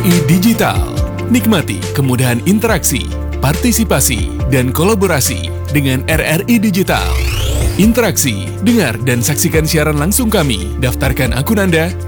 RRI Digital. Nikmati kemudahan interaksi, partisipasi, dan kolaborasi dengan RRI Digital. Interaksi, dengar dan saksikan siaran langsung kami. Daftarkan akun Anda